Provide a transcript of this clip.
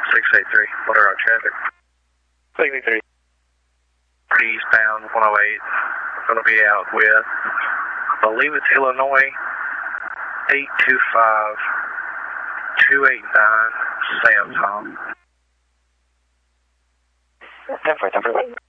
683, what are our traffic? 683. Eastbound 108, going to be out with, I believe it's Illinois, 825-289 Sam's Home. 10-4, 10-4.